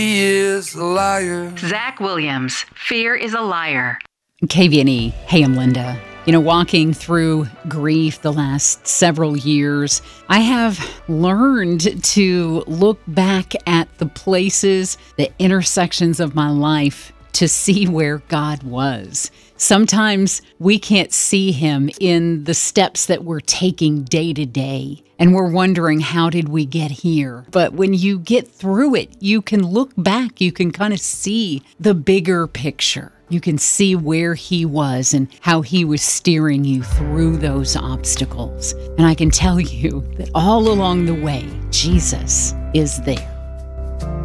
He is a liar. Zach Williams, Fear is a Liar. KVNE. Hey, I'm Linda. Walking through grief the last several years, I have learned to look back at the places, the intersections of my life to see where God was. Sometimes we can't see him in the steps that we're taking day to day, and we're wondering, how did we get here? But when you get through it, you can look back, you can kind of see the bigger picture. You can see where he was and how he was steering you through those obstacles. And I can tell you that all along the way, Jesus is there.